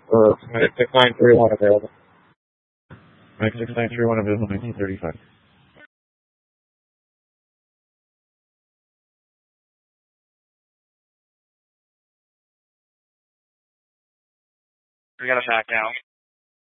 Mike 6931 available. Mike 6931 available 1935. We got a back now.